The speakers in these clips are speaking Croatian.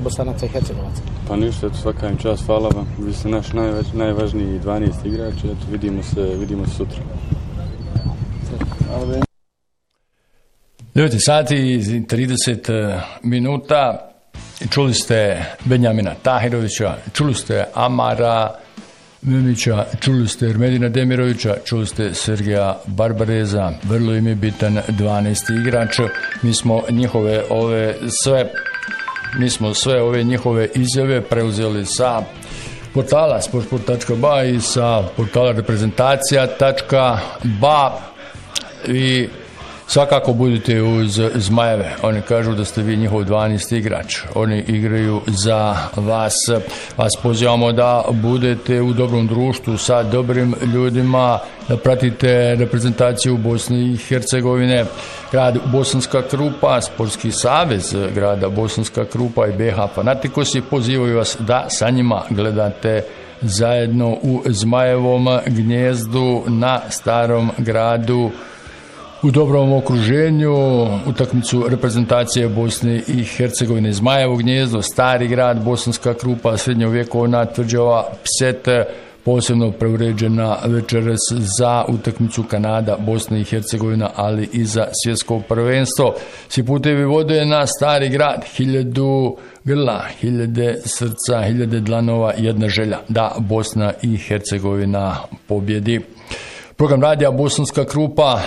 Bosanaca i Hercegovaca? Pa ništa, eto, svaka im čast, hvala vam. Vi ste naš najvažniji 12 igrač, eto, vidimo se sutra. 9 sati i 30 minuta. Čuli ste Benjamina Tahirovića, čuli ste Amara Mimića, čuli ste Ermedina Demirovića, čuli ste Sergeja Barbareza, vrlo im je bitan 12. igrač. Mi smo sve ove njihove izjave preuzeli sa portala sportsport.ba i sa portala reprezentacija.ba i svakako budite uz Zmajeve. Oni kažu da ste vi njihov 12. igrač. Oni igraju za vas. Vas pozivamo da budete u dobrom društvu sa dobrim ljudima, da pratite reprezentaciju Bosne i Hercegovine. Grad Bosanska Krupa, Sportski savez grada Bosanska Krupa i BH Fanatikosi pozivaju vas da sa njima gledate zajedno u Zmajevom gnjezdu na Starom gradu u dobrom okruženju utakmicu reprezentacije Bosne i Hercegovine. Zmajevo gnjezdo, Stari grad, Bosanska Krupa, srednjovjekovna tvrđava Pset, posebno preuređena večeras za utakmicu Kanada, Bosna i Hercegovina, ali i za svjetsko prvenstvo. Svi putevi vode na Stari grad, 1000 grla, 1000 srca, 1000 dlanova, jedna želja da Bosna i Hercegovina pobjedi. Program radija Bosanska Krupa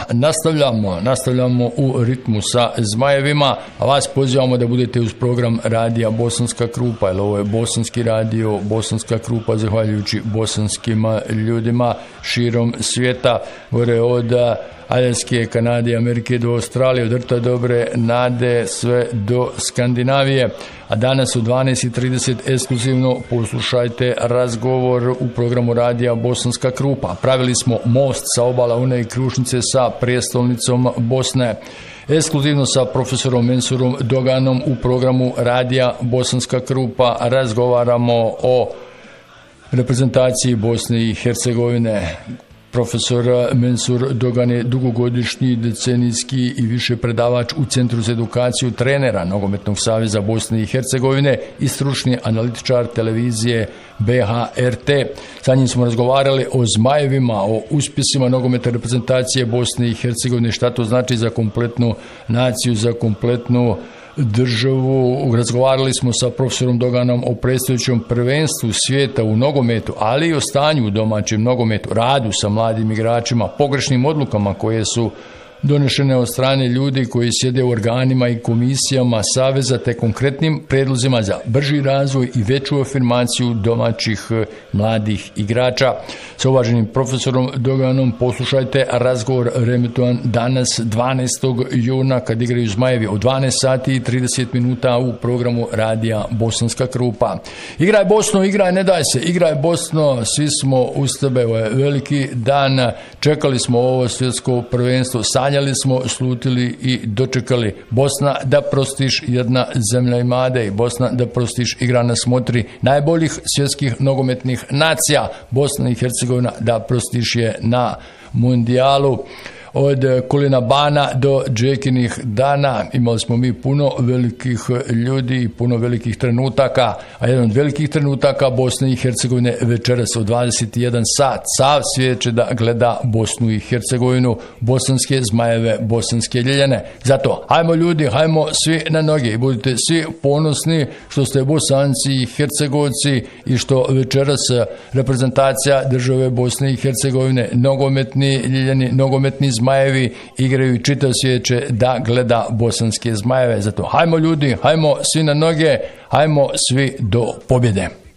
nastavljamo u ritmu sa Zmajevima, a vas pozivamo da budete uz program radija Bosanska Krupa, jer ovo je bosanski radio, Bosanska Krupa, zahvaljujući bosanskim ljudima širom svijeta, gore od Aljaske, Kanade, Amerike do Australije, od Rta Dobre Nade sve do Skandinavije. A danas u 12:30 ekskluzivno poslušajte razgovor u programu radija Bosanska Krupa. Pravili smo most sa obala Une i Krušnice sa prijestolnicom Bosne. Ekskluzivno sa profesorom Mensurom Doganom u programu radija Bosanska Krupa razgovaramo o reprezentaciji Bosne i Hercegovine. Profesor Mensur Dogan je dugogodišnji, decenijski i više predavač u Centru za edukaciju trenera Nogometnog saveza Bosne i Hercegovine i stručni analitičar televizije BHRT. Sa njim smo razgovarali o Zmajevima, o uspjesima nogometa reprezentacije Bosne i Hercegovine, šta to znači za kompletnu naciju, za kompletnu državu. Razgovarali smo sa profesorom Doganom o predstojećem prvenstvu svijeta u nogometu, ali i o stanju u domaćem nogometu, radu sa mladim igračima, pogrešnim odlukama koje su donešene od strane ljudi koji sjede u organima i komisijama saveza, te konkretnim predlozima za brži razvoj i veću afirmaciju domaćih mladih igrača. Sa uvaženim profesorom Doganom poslušajte razgovor reemitovan danas 12. juna kad igraju Zmajevi od 12:30 u programu radija Bosanska Krupa. Igraj Bosno, igraj, ne daj se, igraj Bosno, svi smo uz tebe, ovo je veliki dan, čekali smo ovo svjetsko prvenstvo, sanjali smo, slutili i dočekali. Bosna da prostiš, jedna zemlja imade, i Bosna da prostiš igra na smotri najboljih svjetskih nogometnih nacija. Bosna i Hercegovina da prostiš je na mundijalu. Od Kulina Bana do Džekinih dana imali smo mi puno velikih ljudi i puno velikih trenutaka, a jedan od velikih trenutaka Bosne i Hercegovine večeras u 21 sat. Sav svijet će da gleda Bosnu i Hercegovinu, bosanske Zmajeve, bosanske Ljeljane. Zato, hajmo ljudi, hajmo svi na noge i budite svi ponosni što ste Bosanci i Hercegovci i što večeras reprezentacija države Bosne i Hercegovine, nogometni Ljeljani, nogometni Zmajevi igraju i čitav svijet će da gleda bosanske Zmajeve. Zato hajmo ljudi, hajmo svi na noge, hajmo svi do pobjede.